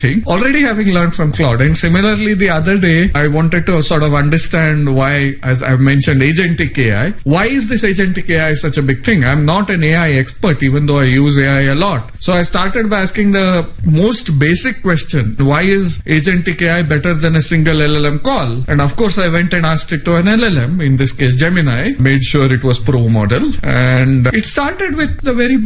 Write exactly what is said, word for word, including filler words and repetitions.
thing, already having learned from Claude. And similarly, the other day, I wanted to sort of understand why, as I've mentioned, agentic A I. Why is this agentic A I such a big thing? I'm not an A I expert, even though I use A I a lot. So I started by asking the most basic question: why is agentic A I better than a single L L M call? And of course, I went and asked it to an L L M, in this case Gemini, made sure it was pro model. And it started with the very